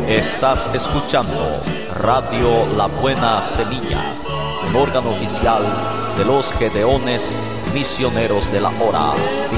Estás escuchando Radio La Buena Semilla, un órgano oficial de los Gedeones Misioneros de la Hora.